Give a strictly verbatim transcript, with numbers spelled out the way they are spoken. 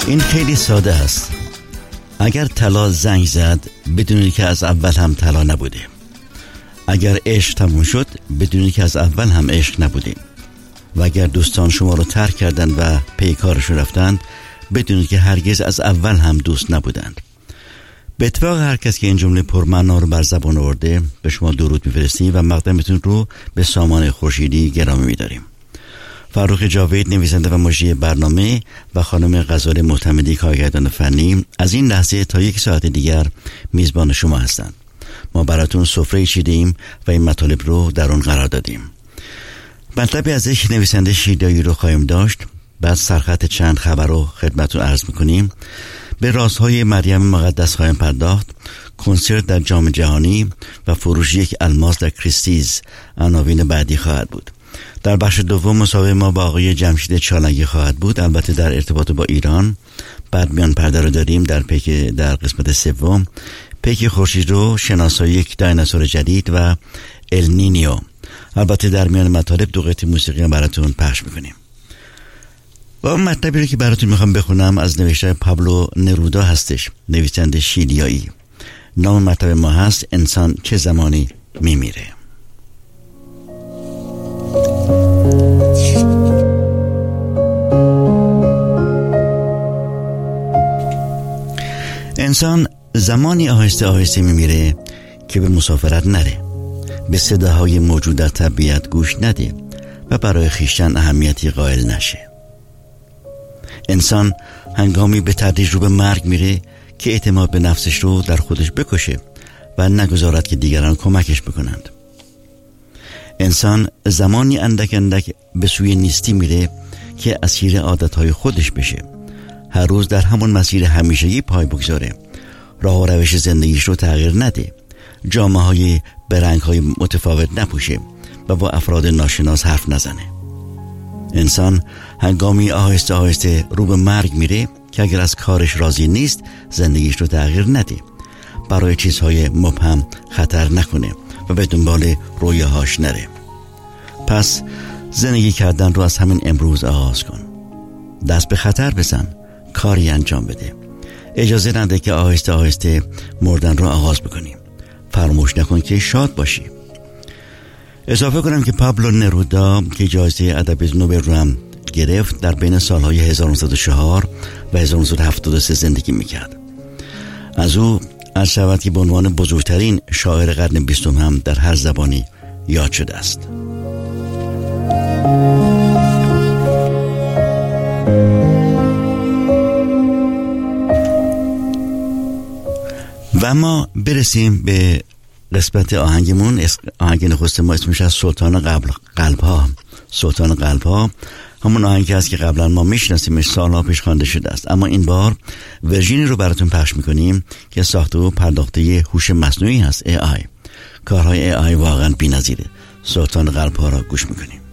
این خیلی ساده است. اگر طلا زنگ زد بدونید که از اول هم طلا نبوده. اگر عشق تموم شد بدونید که از اول هم عشق نبوده. و اگر دوستان شما رو ترک کردند و پی کارشون رفتند بدونید که هرگز از اول هم دوست نبودند. به اتفاق هر کس که این جمله پرمعنا رو بر زبان آورده به شما درود می‌فرستیم و مقدمتون رو به سامان خورشیدی گرامی می‌داریم. فاروق جاوید نویسنده و مجری برنامه و خانم غزال معتمدی کارگردان فنی از این لحظه تا یک ساعت دیگر میزبان شما هستند. ما براتون سفره چیدیم و این مطالب رو در اون قرار دادیم. مطلبی از یک نویسنده شیدایی رو خواهیم داشت. بعد سرخط چند خبر رو خدمتتون عرض میکنیم. به رازهای مریم مقدس خواهیم پرداخت. کنسرت در جام جهانی و فروش یک الماس در کریستیز عناوین بعدی خواهد بود. در بخش دوم مصاحبه ما با آقای جمشید چالنگی خواهد بود، البته در ارتباط با ایران. بعد میان پرده رو داریم در پیک در قسمت سوم پیک خورشید رو، شناسایی یک دایناسور جدید و النینیو. البته در میان مطالب دو قطعه موسیقی براتون پخش میکنیم. و اون مطلبی رو که براتون میخوام بخونم از نوشته پابلو نرودا هستش، نویسنده شیلیایی. نام مطلب ما هست انسان چه زمانی میمیره. انسان زمانی آهسته آهسته میمیره که به مسافرت نره، به صداهای موجود در طبیعت گوش نده و برای خویشتن اهمیتی قائل نشه. انسان هنگامی به تدریج رو به مرگ میره که اعتماد به نفسش رو در خودش بکشه و نگذارد که دیگران کمکش بکنند. انسان زمانی اندک اندک به سوی نیستی میره که اسیر عادتهای خودش بشه، هر روز در همون مسیر همیشگی پای بگذاره، راه و روش زندگیش رو تغییر نده، جامه های به رنگ های متفاوت نپوشه و با افراد ناشناس حرف نزنه. انسان هنگامی آهسته آهسته رو به مرگ میره که اگر از کارش راضی نیست زندگیش رو تغییر نده، برای چیزهای مبهم خطر نکنه و به دنبال رویاهاش نره. پس زندگی کردن رو از همین امروز آغاز کن. دست به خطر بزن، کاری انجام بده. اجازه نده که آهسته آهسته مردن رو آغاز بکنیم. فراموش نکن که شاد باشی. اضافه کنم که پابلو نرودا که جایزه ادب نوبل رو هم گرفت در بین سالهای هزار و نهصد و چهار و هزار و نهصد و هفتاد و سه زندگی میکرد. از او عرض شود که به عنوان بزرگترین شاعر قرن بیستم هم در هر زبانی یاد شده است. و اما برسیم به قسمت آهنگمون. آهنگ نخست ما اسمش از سلطان قلب قلب ها. سلطان قلب ها همون آهنگی است که قبلا ما میشناسیمش، سالها پیش خوانده شده است، اما این بار ورژینی رو براتون پخش میکنیم که ساخته و پرداخته هوش مصنوعی هست، ای آی. کارهای ای آی واقعا بی‌نظیره. سلطان قلب ها را گوش میکنیم.